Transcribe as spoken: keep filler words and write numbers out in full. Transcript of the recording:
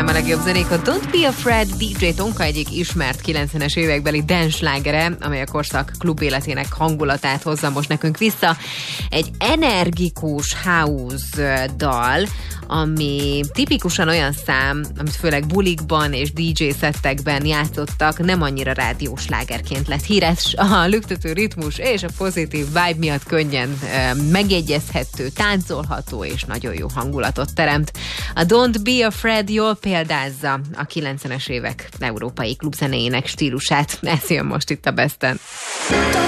mondanám a legjobb zenéket. Don't Be Afraid, dé dzsé Tonka egyik ismert kilencvenes évekbeli dance slágere, amely a korszak klub életének hangulatát hozza most nekünk vissza. Egy energikus house dal, ami tipikusan olyan szám, amit főleg bulikban és dé dzsé szettekben játszottak, nem annyira rádióslágerként lett híres. A lüktető ritmus és a pozitív vibe miatt könnyen e, megjegyezhető, táncolható és nagyon jó hangulatot teremt. A Don't Be Afraid jól példázza a kilencvenes évek európai klubzenéjének stílusát. Ez jön most itt a Besten.